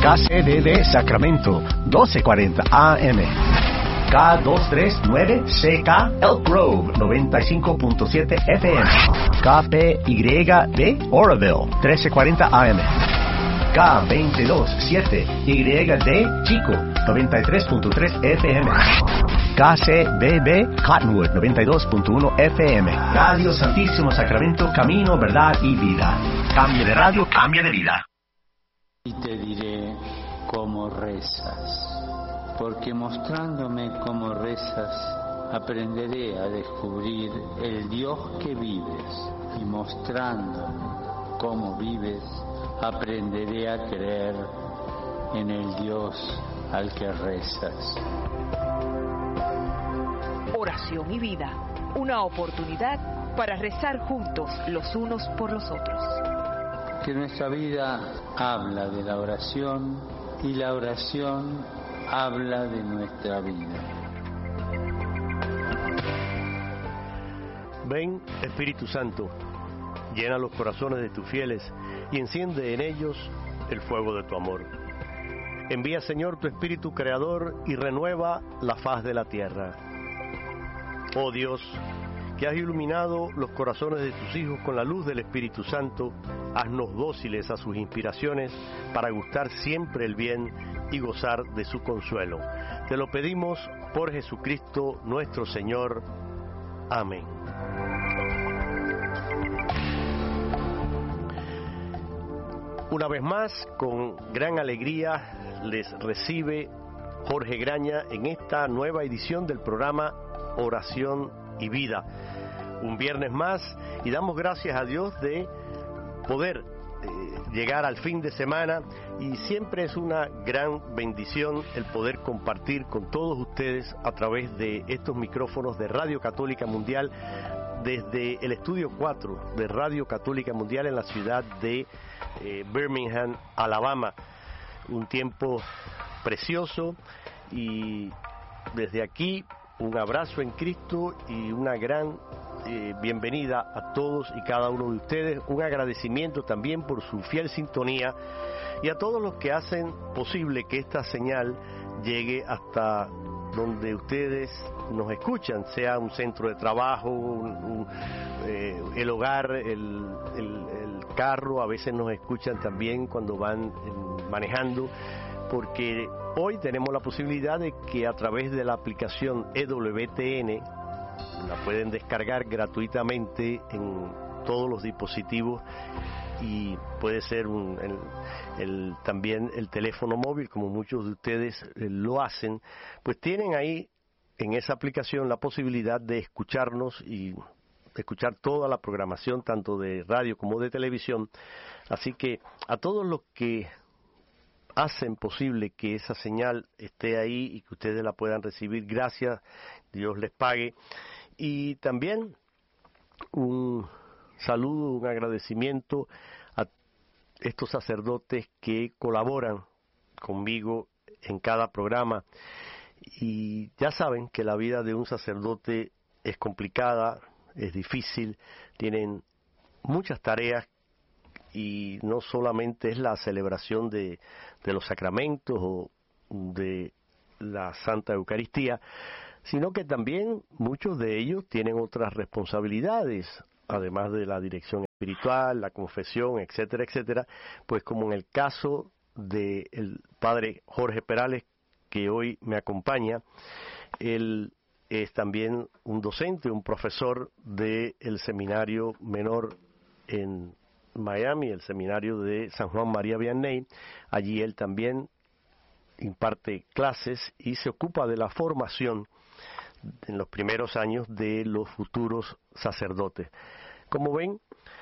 KCDD Sacramento, 1240 AM. K239CK Elk Grove, 95.7 FM. KPYD Oroville, 1340 AM. K227YD Chico, 93.3 FM. KCBB Cottonwood, 92.1 FM. Radio Santísimo Sacramento, camino, verdad y vida. Cambio de radio, cambia de vida. Y te diré cómo rezas, porque mostrándome cómo rezas, aprenderé a descubrir el Dios que vives, y mostrándome cómo vives, aprenderé a creer en el Dios al que rezas. Oración y vida, una oportunidad para rezar juntos los unos por los otros. Que nuestra vida habla de la oración y la oración habla de nuestra vida. Ven, Espíritu Santo, llena los corazones de tus fieles y enciende en ellos el fuego de tu amor. Envía, Señor, tu Espíritu Creador y renueva la faz de la tierra. Oh Dios, que has iluminado los corazones de tus hijos con la luz del Espíritu Santo, haznos dóciles a sus inspiraciones para gustar siempre el bien y gozar de su consuelo. Te lo pedimos por Jesucristo nuestro Señor. Amén. Una vez más, con gran alegría, les recibe Jorge Graña en esta nueva edición del programa Oración y Vida. Un viernes más, y damos gracias a Dios de poder llegar al fin de semana, y siempre es una gran bendición el poder compartir con todos ustedes a través de estos micrófonos de Radio Católica Mundial, desde el estudio 4 de Radio Católica Mundial en la ciudad de Birmingham, Alabama. Un tiempo precioso, y desde aquí un abrazo en Cristo y una gran bienvenida a todos y cada uno de ustedes. Un agradecimiento también por su fiel sintonía, y a todos los que hacen posible que esta señal llegue hasta donde ustedes nos escuchan, sea un centro de trabajo, el hogar, el carro. A veces nos escuchan también cuando van manejando, porque hoy tenemos la posibilidad de que a través de la aplicación EWTN, la pueden descargar gratuitamente en todos los dispositivos, y puede ser también el teléfono móvil, como muchos de ustedes lo hacen. Pues tienen ahí en esa aplicación la posibilidad de escucharnos y escuchar toda la programación, tanto de radio como de televisión. Así que a todos los que hacen posible que esa señal esté ahí y que ustedes la puedan recibir, gracias, Dios les pague. Y también un saludo, un agradecimiento a estos sacerdotes que colaboran conmigo en cada programa. Y ya saben que la vida de un sacerdote es complicada, es difícil, tienen muchas tareas, y no solamente es la celebración de los sacramentos o de la Santa Eucaristía, sino que también muchos de ellos tienen otras responsabilidades, además de la dirección espiritual, la confesión, etcétera, etcétera. Pues como en el caso del padre Jorge Perales, que hoy me acompaña, él es también un docente, un profesor del seminario menor en Miami, el seminario de San Juan María Vianney. Allí él también imparte clases y se ocupa de la formación en los primeros años de los futuros sacerdotes. Como ven,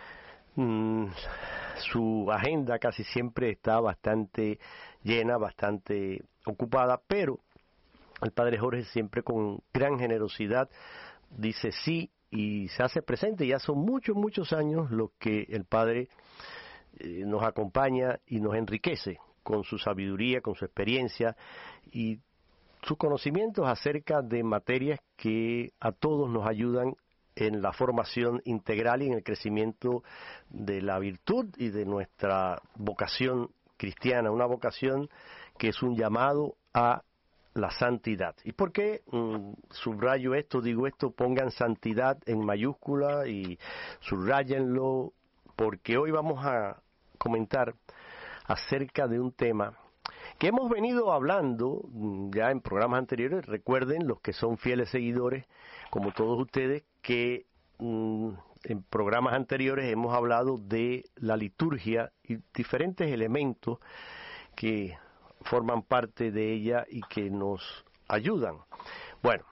su agenda casi siempre está bastante llena, bastante ocupada, pero el padre Jorge siempre con gran generosidad dice sí y se hace presente. Ya son muchos años los que el padre nos acompaña y nos enriquece con su sabiduría, con su experiencia y sus conocimientos acerca de materias que a todos nos ayudan en la formación integral y en el crecimiento de la virtud y de nuestra vocación cristiana, una vocación que es un llamado a la santidad. ¿Y por qué subrayo esto, digo esto? Pongan santidad en mayúscula y subrayenlo, porque hoy vamos a comentar acerca de un tema que hemos venido hablando ya en programas anteriores. Recuerden, los que son fieles seguidores, como todos ustedes, que en programas anteriores hemos hablado de la liturgia y diferentes elementos que forman parte de ella y que nos ayudan. Bueno,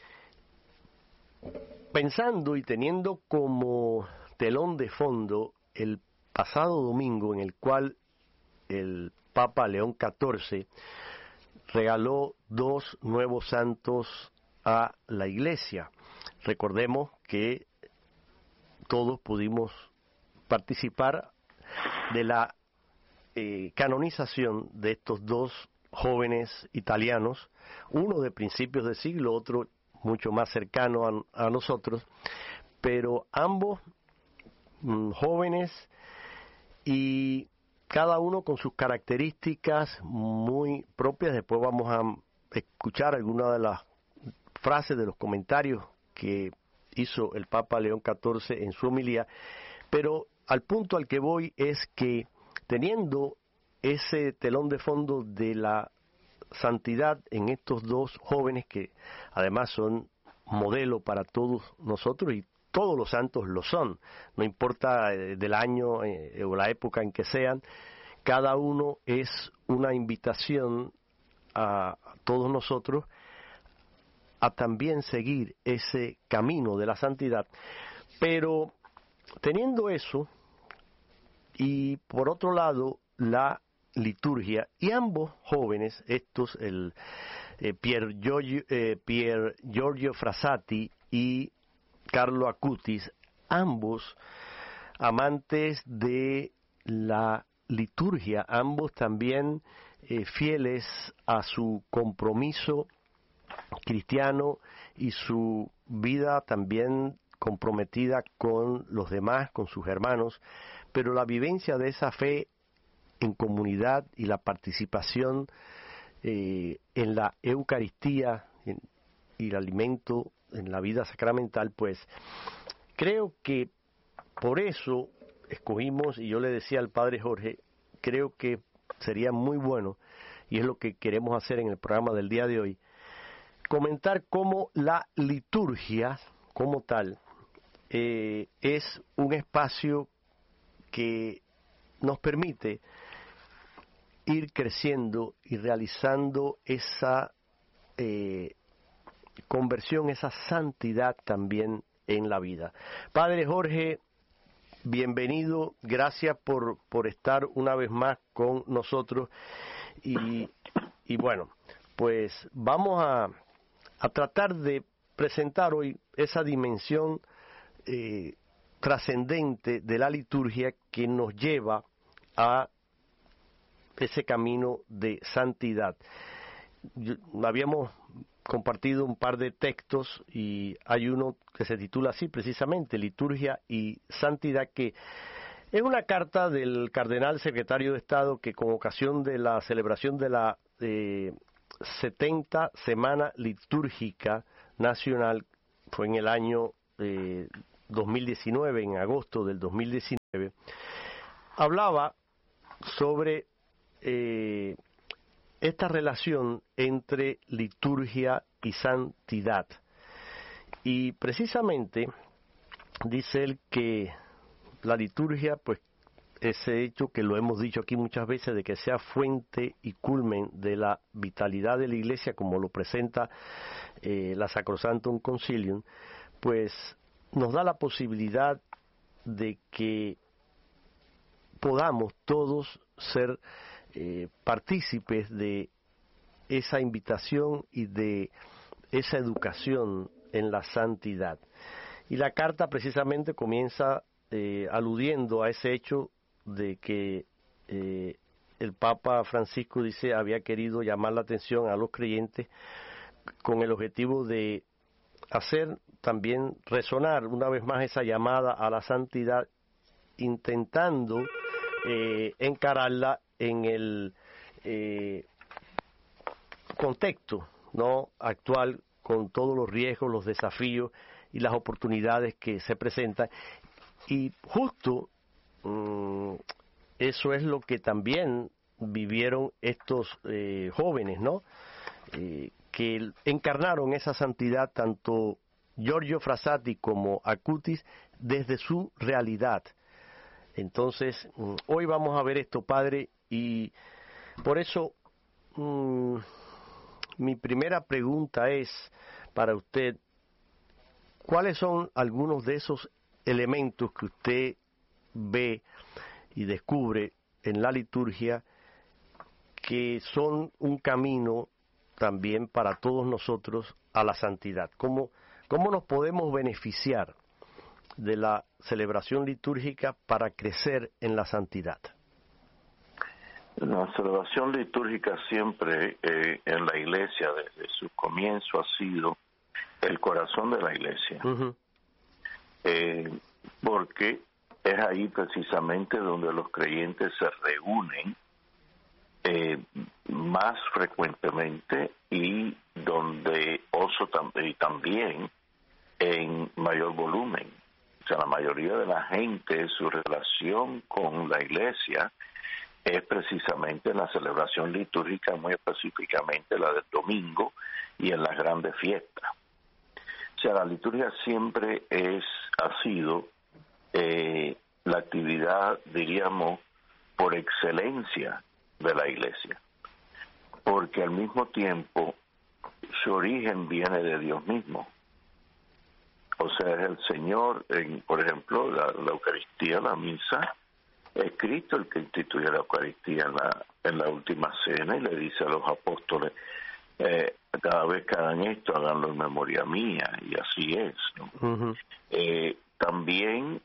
pensando y teniendo como telón de fondo el pasado domingo, en el cual el Papa León XIV regaló 2 nuevos santos a la Iglesia. Recordemos que todos pudimos participar de la canonización de estos 2 jóvenes italianos, uno de principios de siglo, otro mucho más cercano a nosotros, pero ambos jóvenes y cada uno con sus características muy propias. Después vamos a escuchar algunas de las frases de los comentarios que hizo el Papa León XIV en su homilía, pero al punto al que voy es que teniendo ese telón de fondo de la santidad en estos 2 jóvenes que además son modelo para todos nosotros, y todos los santos lo son, no importa del año o la época en que sean, cada uno es una invitación a todos nosotros a también seguir ese camino de la santidad. Pero teniendo eso, y por otro lado la liturgia, y ambos jóvenes, estos, el Pier Giorgio Frassati y Carlo Acutis, ambos amantes de la liturgia, ambos también fieles a su compromiso cristiano y su vida también comprometida con los demás, con sus hermanos, pero la vivencia de esa fe en comunidad y la participación en la Eucaristía y el alimento en la vida sacramental, pues creo que por eso escogimos, y yo le decía al Padre Jorge, creo que sería muy bueno, y es lo que queremos hacer en el programa del día de hoy, comentar cómo la liturgia como tal es un espacio que nos permite ir creciendo y realizando esa conversión, esa santidad también en la vida. Padre Jorge, bienvenido, gracias por estar una vez más con nosotros y bueno, pues vamos a tratar de presentar hoy esa dimensión trascendente de la liturgia que nos lleva a ese camino de santidad. Habíamos compartido un par de textos y hay uno que se titula así precisamente, Liturgia y Santidad, que es una carta del cardenal secretario de Estado que con ocasión de la celebración de la 70 Semana Litúrgica Nacional, fue en el año 2019, en agosto del 2019, hablaba sobre esta relación entre liturgia y santidad. Y precisamente dice él que la liturgia, pues ese hecho que lo hemos dicho aquí muchas veces, de que sea fuente y culmen de la vitalidad de la Iglesia, como lo presenta la Sacrosanctum Concilium, pues nos da la posibilidad de que podamos todos ser partícipes de esa invitación y de esa educación en la santidad. Y la carta precisamente comienza aludiendo a ese hecho de que el Papa Francisco dice había querido llamar la atención a los creyentes con el objetivo de hacer también resonar una vez más esa llamada a la santidad, intentando encararla en el contexto, ¿no?, actual, con todos los riesgos, los desafíos y las oportunidades que se presentan. Y justo eso es lo que también vivieron estos jóvenes, ¿no?, que encarnaron esa santidad, tanto Giorgio Frassati como Acutis, desde su realidad. Entonces, hoy vamos a ver esto, padre, y por eso mi primera pregunta es para usted: ¿cuáles son algunos de esos elementos que usted ve y descubre en la liturgia que son un camino también para todos nosotros a la santidad? ¿Cómo nos podemos beneficiar de la celebración litúrgica para crecer en la santidad? La celebración litúrgica siempre en la Iglesia, desde su comienzo, ha sido el corazón de la Iglesia. Uh-huh. Porque es ahí precisamente donde los creyentes se reúnen más frecuentemente y donde también en mayor volumen. O sea, la mayoría de la gente, su relación con la Iglesia es precisamente en la celebración litúrgica, muy específicamente la del domingo y en las grandes fiestas. O sea, la liturgia siempre ha sido la actividad, diríamos, por excelencia de la Iglesia, porque al mismo tiempo su origen viene de Dios mismo. O sea, es el Señor, por ejemplo, la Eucaristía, la misa, es Cristo el que instituye la Eucaristía en la última cena y le dice a los apóstoles, cada vez que hagan esto, háganlo en memoria mía, y así es, ¿no? Uh-huh. También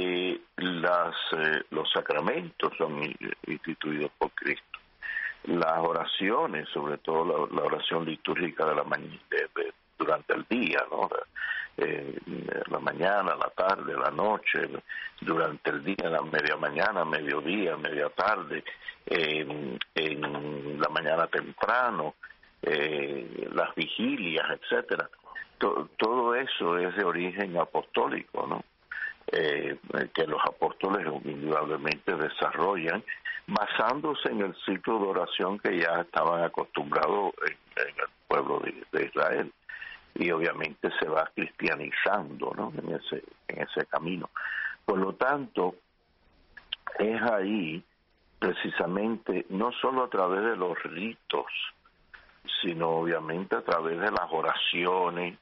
los sacramentos son instituidos por Cristo. Las oraciones, sobre todo la oración litúrgica de la mañana, durante el día, ¿no? La mañana, la tarde, la noche, durante el día, la media mañana, mediodía, media tarde, en la mañana temprano, las vigilias, etcétera. Todo eso es de origen apostólico, ¿no? Que los apóstoles indudablemente desarrollan basándose en el ciclo de oración que ya estaban acostumbrados en el pueblo de Israel, y obviamente se va cristianizando, ¿no?, en ese camino. Por lo tanto, es ahí precisamente, no solo a través de los ritos, sino obviamente a través de las oraciones,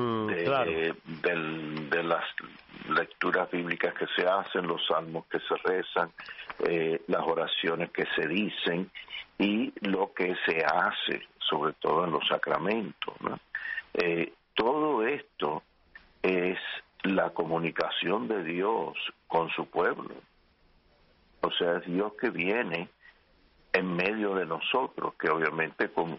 de las lecturas bíblicas que se hacen, los salmos que se rezan, las oraciones que se dicen y lo que se hace, sobre todo en los sacramentos, ¿no? Todo esto es la comunicación de Dios con su pueblo. O sea, es Dios que viene en medio de nosotros, que obviamente con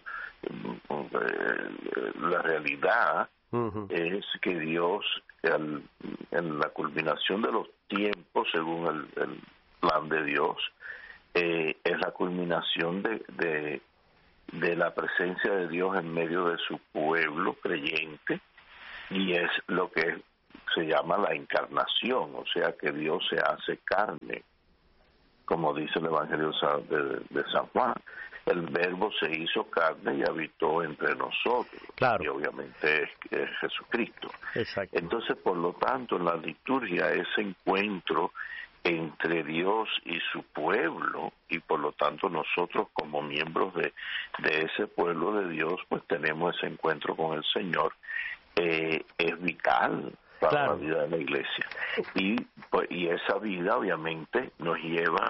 la realidad uh-huh. es que Dios, en la culminación de los tiempos, según el plan de Dios, es la culminación de la presencia de Dios en medio de su pueblo creyente, y es lo que se llama la encarnación, o sea que Dios se hace carne, como dice el Evangelio de San Juan. El Verbo se hizo carne y habitó entre nosotros. Claro. Y obviamente es Jesucristo. Exacto. Entonces, por lo tanto, en la liturgia, ese encuentro entre Dios y su pueblo, y por lo tanto nosotros como miembros de ese pueblo de Dios, pues tenemos ese encuentro con el Señor, es vital para claro. la vida de la Iglesia. Y esa vida obviamente nos lleva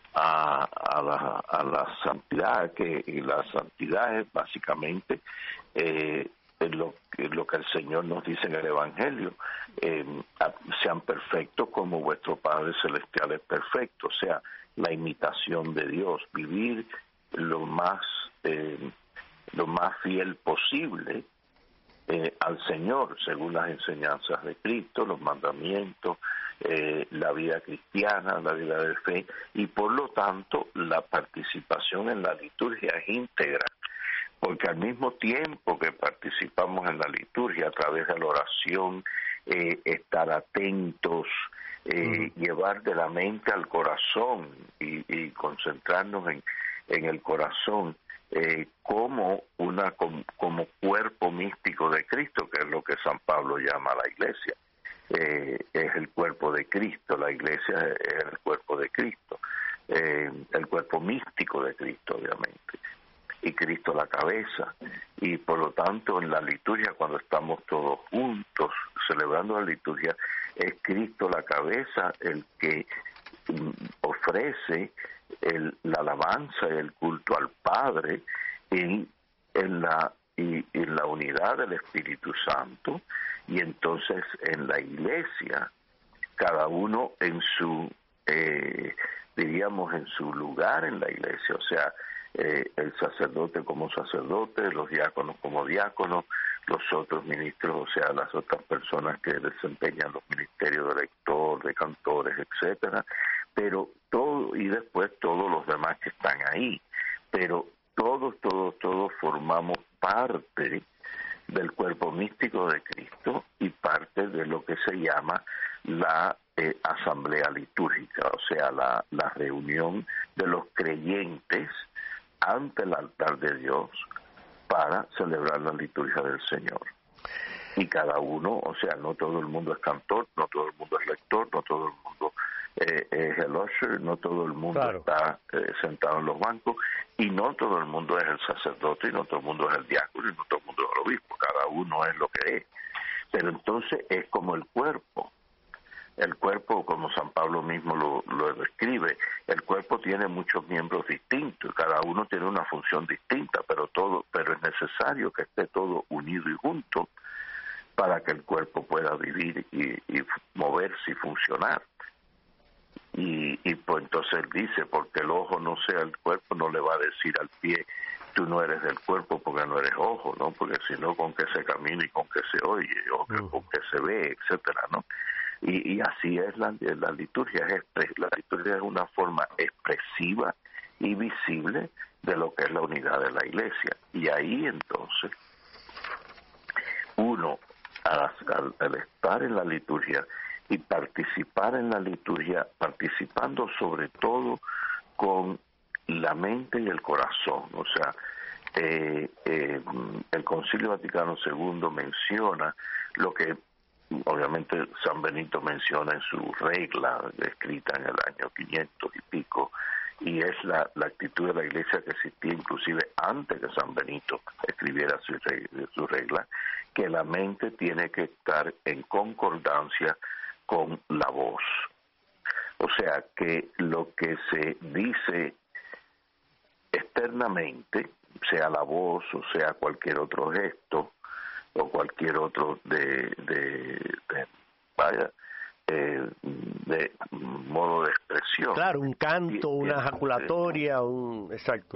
a la santidad, y la santidad es básicamente lo que el Señor nos dice en el Evangelio, sean perfectos como vuestro Padre Celestial es perfecto, o sea, la imitación de Dios, vivir lo más fiel posible al Señor según las enseñanzas de Cristo, los mandamientos, la vida cristiana, la vida de fe, y por lo tanto la participación en la liturgia es íntegra, porque al mismo tiempo que participamos en la liturgia a través de la oración, estar atentos, llevar de la mente al corazón y concentrarnos en el corazón, como cuerpo místico de Cristo, que es lo que San Pablo llama a la iglesia. Es el cuerpo de Cristo, la iglesia es el cuerpo de Cristo, el cuerpo místico de Cristo, obviamente, y Cristo la cabeza. Y por lo tanto, en la liturgia, cuando estamos todos juntos celebrando la liturgia, es Cristo la cabeza el que ofrece la alabanza y el culto al Padre en la unidad del Espíritu Santo, y entonces en la iglesia cada uno en su diríamos en su lugar en la iglesia, o sea, el sacerdote como sacerdote, los diáconos como diáconos, los otros ministros, o sea, las otras personas que desempeñan los ministerios de lector, de cantores, etcétera, pero todo, y después todos los demás que están ahí, pero todos formamos parte del cuerpo místico de Cristo y parte de lo que se llama la asamblea litúrgica, o sea, la reunión de los creyentes ante el altar de Dios para celebrar la liturgia del Señor. Y cada uno, o sea, no todo el mundo es cantor, no todo el mundo es lector, no todo el mundo es el usher, no todo el mundo está sentado en los bancos, y no todo el mundo es el sacerdote, y no todo el mundo es el diácono, y no todo el mundo es el obispo, cada uno es lo que es. Pero entonces es como el cuerpo, como San Pablo mismo lo describe, el cuerpo tiene muchos miembros distintos, cada uno tiene una función distinta, pero es necesario que esté todo unido y junto para que el cuerpo pueda vivir y moverse y funcionar. Y pues entonces él dice, porque el ojo no sea el cuerpo, no le va a decir al pie, tú no eres del cuerpo porque no eres ojo, ¿no? Porque si no, con que se camina y con que se oye, o con que se ve, etcétera, ¿no? Y así es la liturgia. La liturgia es una forma expresiva y visible de lo que es la unidad de la iglesia. Y ahí entonces, uno, al estar en la liturgia y participar en la liturgia, participando sobre todo con la mente y el corazón, o sea, el Concilio Vaticano II menciona lo que obviamente San Benito menciona en su regla escrita en el año 500 y pico, y es la actitud de la Iglesia que existía inclusive antes que San Benito escribiera su regla, que la mente tiene que estar en concordancia con la voz. O sea, que lo que se dice externamente, sea la voz o sea cualquier otro gesto o cualquier otro de modo de expresión. Claro, un canto, una ejaculatoria, exacto.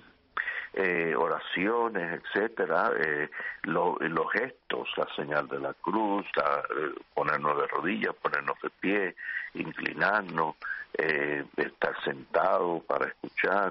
Oraciones, etcétera, los gestos, la señal de la cruz, ponernos de rodillas, ponernos de pie, inclinarnos, estar sentado para escuchar,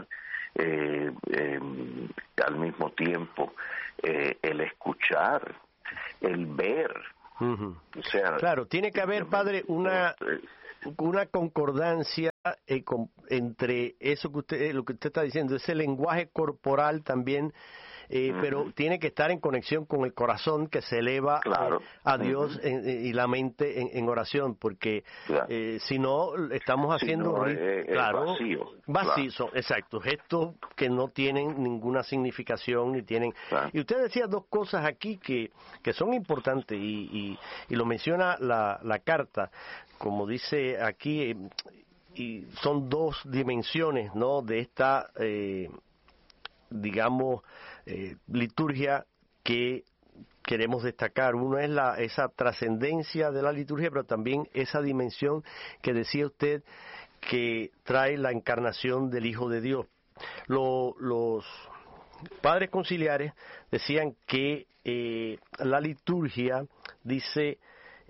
al mismo tiempo el escuchar, el ver. O sea, claro, tiene que haber, padre, una concordancia entre eso que lo que usted está diciendo, ese lenguaje corporal también, pero tiene que estar en conexión con el corazón que se eleva a Dios y la mente en oración, porque si no estamos haciendo vacío, exacto, gestos que no tienen ninguna significación ni tienen. Y usted decía dos cosas aquí que son importantes y lo menciona la carta, como dice aquí, y son dos dimensiones, ¿no?, de esta liturgia que queremos destacar. Uno es esa trascendencia de la liturgia, pero también esa dimensión que decía usted que trae la encarnación del Hijo de Dios. Los padres conciliares decían que la liturgia, dice,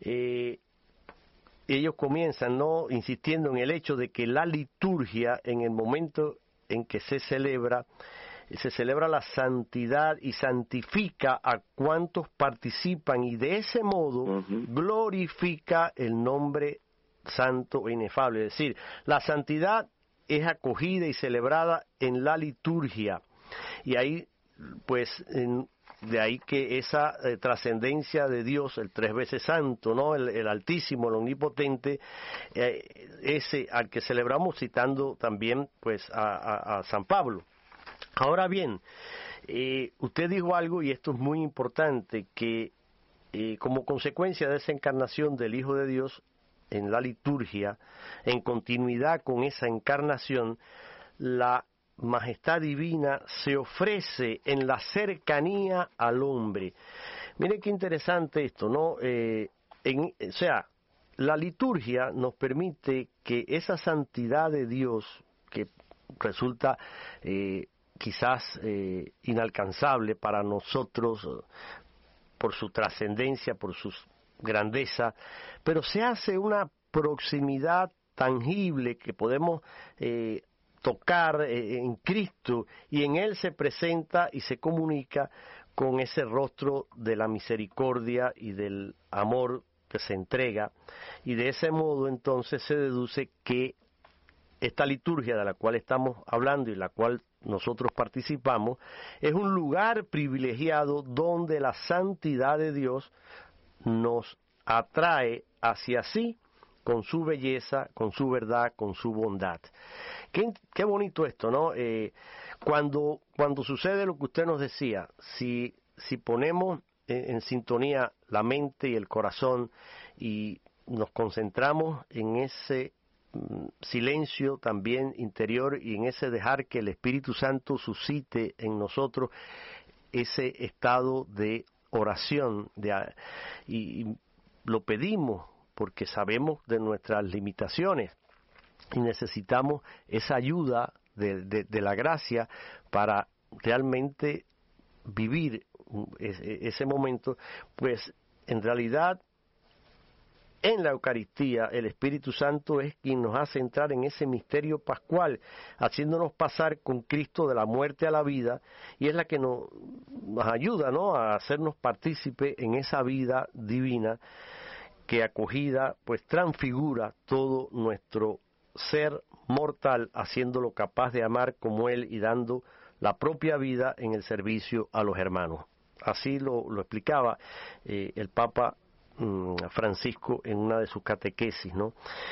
ellos comienzan, ¿no?, insistiendo en el hecho de que la liturgia, en el momento en que se celebra la santidad y santifica a cuantos participan, y de ese modo glorifica el nombre santo e inefable. Es decir, la santidad es acogida y celebrada en la liturgia, y ahí, pues, de ahí que esa trascendencia de Dios, el tres veces santo, ¿no?, el Altísimo, el Omnipotente, ese al que celebramos, citando también, pues, a San Pablo. Ahora bien, usted dijo algo, y esto es muy importante, que como consecuencia de esa encarnación del Hijo de Dios en la liturgia, en continuidad con esa encarnación, la majestad divina se ofrece en la cercanía al hombre. Miren qué interesante esto, ¿no? O sea, la liturgia nos permite que esa santidad de Dios, que resulta quizás inalcanzable para nosotros por su trascendencia, por su grandeza, pero se hace una proximidad tangible que podemos tocar en Cristo, y en Él se presenta y se comunica con ese rostro de la misericordia y del amor que se entrega, y de ese modo entonces se deduce que esta liturgia de la cual estamos hablando y la cual nosotros participamos es un lugar privilegiado donde la santidad de Dios nos atrae hacia sí con su belleza, con su verdad, con su bondad. Qué bonito esto, ¿no? Cuando sucede lo que usted nos decía, si ponemos en sintonía la mente y el corazón y nos concentramos en ese silencio también interior y en ese dejar que el Espíritu Santo suscite en nosotros ese estado de oración, y lo pedimos porque sabemos de nuestras limitaciones y necesitamos esa ayuda de la gracia para realmente vivir ese momento. Pues en realidad en la Eucaristía el Espíritu Santo es quien nos hace entrar en ese misterio pascual, haciéndonos pasar con Cristo de la muerte a la vida, y es la que nos ayuda, ¿no?, a hacernos partícipe en esa vida divina que acogida pues transfigura todo nuestro ser mortal, haciéndolo capaz de amar como Él y dando la propia vida en el servicio a los hermanos. Así lo explicaba el Papa Francisco en una de sus catequesis, ¿no?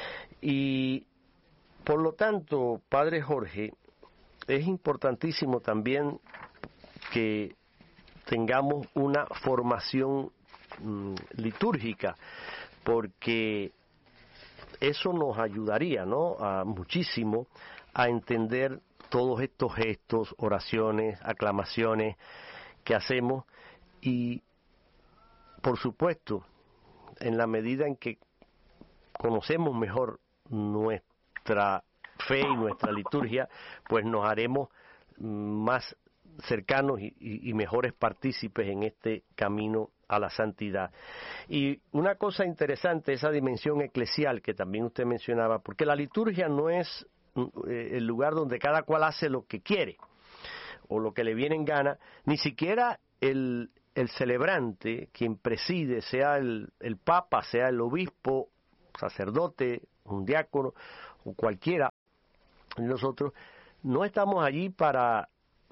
Y por lo tanto, Padre Jorge, es importantísimo también que tengamos una formación litúrgica, porque eso nos ayudaría, ¿no?, muchísimo a entender todos estos gestos, oraciones, aclamaciones que hacemos, y por supuesto, en la medida en que conocemos mejor nuestra fe y nuestra liturgia, pues nos haremos más cercanos y mejores partícipes en este camino a la santidad. Y una cosa interesante, esa dimensión eclesial que también usted mencionaba, porque la liturgia no es el lugar donde cada cual hace lo que quiere o lo que le viene en gana, ni siquiera el celebrante, quien preside, sea el Papa, sea el obispo, sacerdote, un diácono o cualquiera. Nosotros no estamos allí para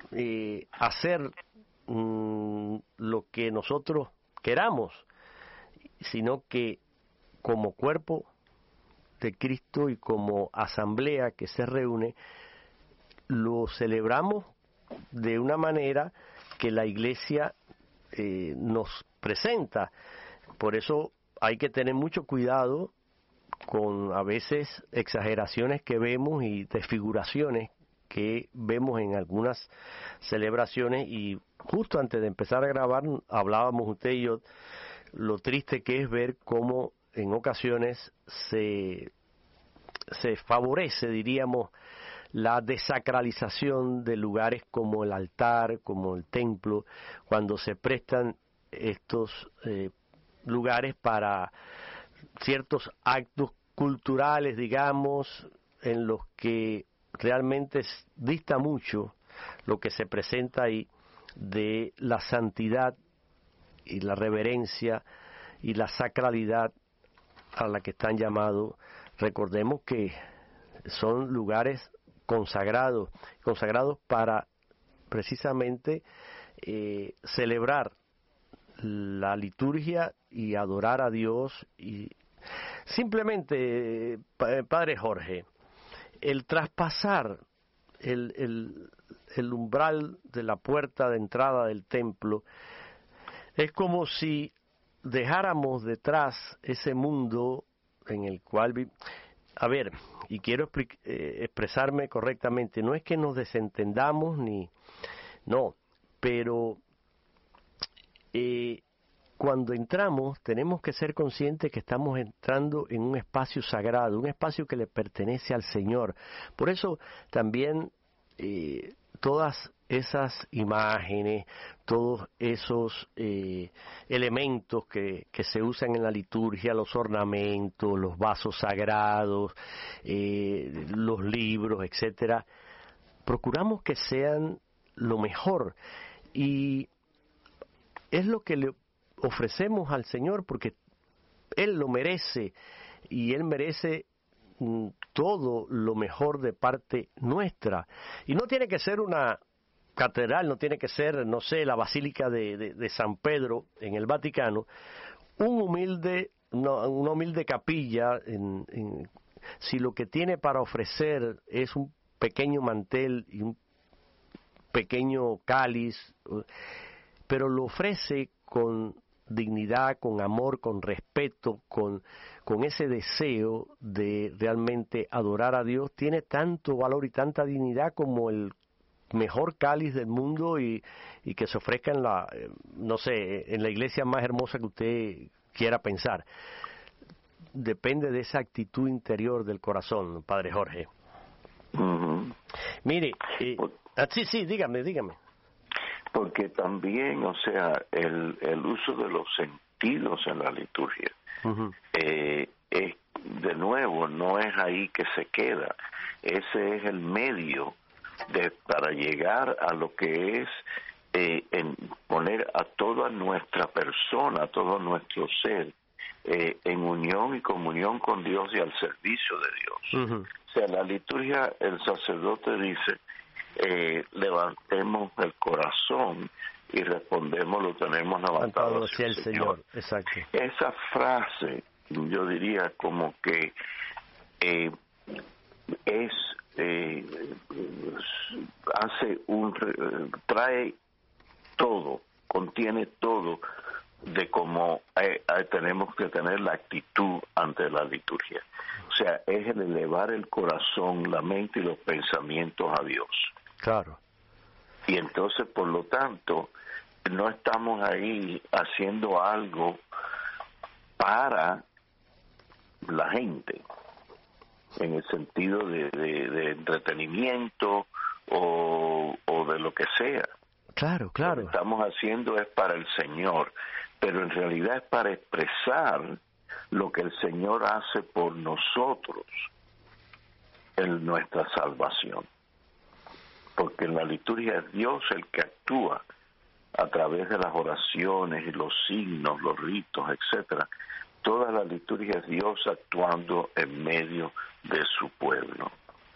hacer lo que nosotros queramos, sino que como cuerpo de Cristo y como asamblea que se reúne, lo celebramos de una manera que la Iglesia nos presenta. Por eso hay que tener mucho cuidado con a veces exageraciones que vemos y desfiguraciones que vemos en algunas celebraciones. Y justo antes de empezar a grabar hablábamos usted y yo lo triste que es ver cómo en ocasiones se favorece, diríamos, la desacralización de lugares como el altar, como el templo, cuando se prestan estos lugares para ciertos actos culturales, digamos, en los que realmente dista mucho lo que se presenta ahí de la santidad y la reverencia y la sacralidad a la que están llamados. Recordemos que son lugares consagrados para precisamente celebrar la liturgia y adorar a Dios. Y simplemente, Padre Jorge, el traspasar el umbral de la puerta de entrada del templo es como si dejáramos detrás ese mundo en el cual a ver, y quiero expresarme correctamente, no es que nos desentendamos no, pero cuando entramos tenemos que ser conscientes que estamos entrando en un espacio sagrado, un espacio que le pertenece al Señor. Por eso también todas esas imágenes, todos esos elementos que se usan en la liturgia, los ornamentos, los vasos sagrados, los libros, etcétera, procuramos que sean lo mejor, y es lo que le ofrecemos al Señor, porque Él lo merece, y Él merece todo lo mejor de parte nuestra. Y no tiene que ser una catedral, no tiene que ser, no sé, la Basílica de San Pedro en el Vaticano, una humilde capilla, si lo que tiene para ofrecer es un pequeño mantel y un pequeño cáliz, pero lo ofrece con dignidad, con amor, con respeto, con ese deseo de realmente adorar a Dios, tiene tanto valor y tanta dignidad como el mejor cáliz del mundo, y que se ofrezca en la iglesia más hermosa que usted quiera pensar. Depende de esa actitud interior del corazón, Padre Jorge. Uh-huh. Mire, sí, dígame. Porque también, o sea, el uso de los sentidos en la liturgia, uh-huh, es, de nuevo, no es ahí que se queda. Ese es el medio para llegar a lo que es en poner a toda nuestra persona, a todo nuestro ser, en unión y comunión con Dios y al servicio de Dios. Uh-huh. O sea, la liturgia, el sacerdote dice, levantemos el corazón y respondemos, lo tenemos levantado hacia el Señor. Exacto. Esa frase, yo diría como que trae todo, contiene todo de cómo tenemos que tener la actitud ante la liturgia. O sea, es el elevar el corazón, la mente y los pensamientos a Dios. Claro. Y entonces, por lo tanto, no estamos ahí haciendo algo para la gente, en el sentido de entretenimiento o de lo que sea. Claro. Lo que estamos haciendo es para el Señor, pero en realidad es para expresar lo que el Señor hace por nosotros en nuestra salvación. Porque en la liturgia es Dios el que actúa a través de las oraciones y los signos, los ritos, etcétera. Toda la liturgia es Dios actuando en medio de su pueblo.